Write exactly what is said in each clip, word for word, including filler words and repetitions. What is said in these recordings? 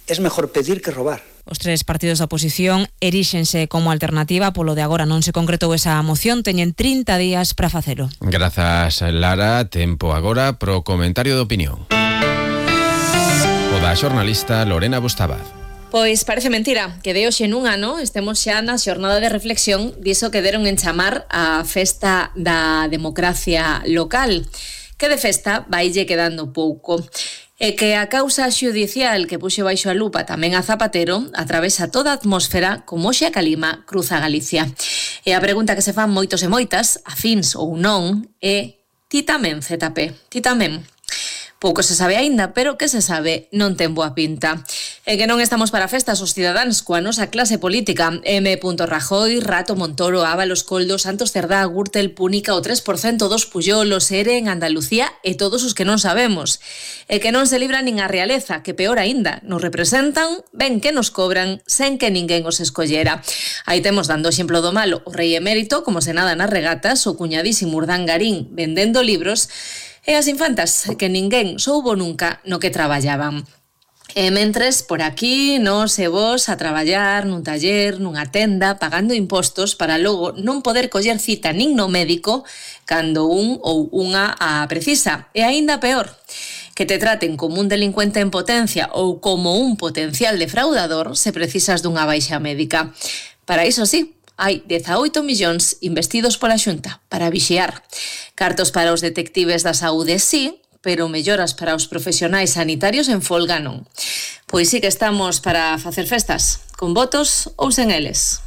es mejor pedir que robar. Os tres partidos da oposición eríxense como alternativa, polo de agora non se concretou esa moción, teñen trinta días para facelo. Grazas, Lara. Tempo agora pro comentario de opinión. O da xornalista Lorena Bustabaz. Pois parece mentira que de hoxe nun ano estemos xa na xornada de reflexión diso que deron en chamar a festa da democracia local, que de festa vaille quedando pouco. E que a causa xudicial que puxo baixo a lupa tamén a Zapatero atravesa toda a atmósfera como hoxe a calima cruza Galicia. E a pregunta que se fan moitos e moitas, afíns ou non, é: ti tamén, Z P, ti tamén? Pouco se sabe aínda, pero que se sabe non ten boa pinta. E que non estamos para festas os cidadáns coa nosa clase política. M. Rajoy, Rato, Montoro, Ábalos, Coldo, Santos Cerdá, Gürtel, Púnica, o tres por cento dos Puyol, o Sere en Andalucía e todos os que non sabemos. E que non se libra nin a realeza, que peor aínda, nos representan, ben que nos cobran, sen que ninguén os escollera. Aí temos dando exemplo do malo o rei emérito, como se nada nas regatas, o cuñadísimo Urdangarín vendendo libros, e as infantas que ninguén soubo nunca no que traballaban. E mentres, por aquí, nos e vos a traballar nun taller, nunha tenda, pagando impostos para logo non poder coller cita nin no médico cando un ou unha a precisa. E aínda peor, que te traten como un delincuente en potencia ou como un potencial defraudador se precisas dunha baixa médica. Para iso sí, hai dezaoito millóns investidos pola Xunta para vixiar. Cartos para os detectives da saúde sí, pero melloras para os profesionais sanitarios en folga non. Pois sí que estamos para facer festas, con votos ou sen eles.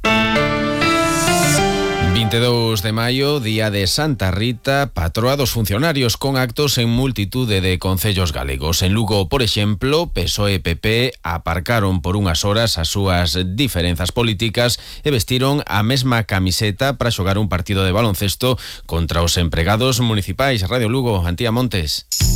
vinte e dous de maio, día de Santa Rita, patroa dos funcionarios, con actos en multitude de concellos galegos. En Lugo, por exemplo, P S O E e P P aparcaron por unhas horas as súas diferenzas políticas e vestiron a mesma camiseta para xogar un partido de baloncesto contra os empregados municipais. Radio Lugo, Antía Montes.